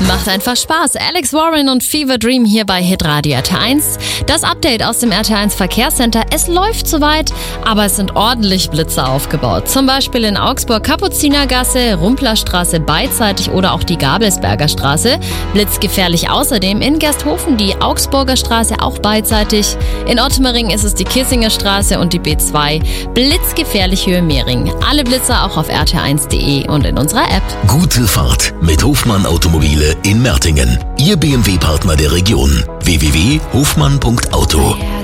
Macht einfach Spaß. Alex Warren und Fever Dream hier bei Hitradio RT1. Das Update aus dem RT1 Verkehrscenter. Es läuft soweit, aber es sind ordentlich Blitze aufgebaut. Zum Beispiel in Augsburg Kapuzinergasse, Rumplerstraße beidseitig oder auch die Gabelsberger Straße. Blitzgefährlich außerdem in Gersthofen die Augsburger Straße auch beidseitig. In Ottmering ist es die Kissinger Straße und die B2. Blitzgefährlich Höhe Mehring. Alle Blitzer auch auf rt1.de und in unserer App. Gute Fahrt mit Hofmann Automobile in Mertingen. Ihr BMW-Partner der Region. www.hofmann.auto.